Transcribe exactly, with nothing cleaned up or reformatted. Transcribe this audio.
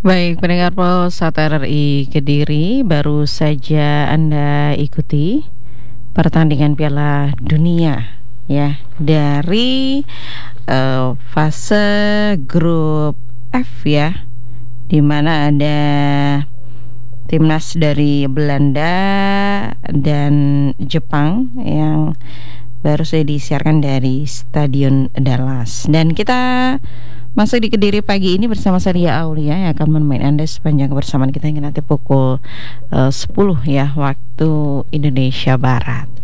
Baik, pendengar Polsat R R I Kediri, baru saja Anda ikuti pertandingan Piala Dunia ya dari uh, fase grup F ya, di mana ada timnas dari Belanda dan Jepang yang baru saja disiarkan dari Stadion Dallas. Dan kita masuk di Kediri pagi ini bersama saya Aulia yang akan menemani Anda sepanjang kebersamaan kita hingga nanti pukul uh, sepuluh ya waktu Indonesia Barat.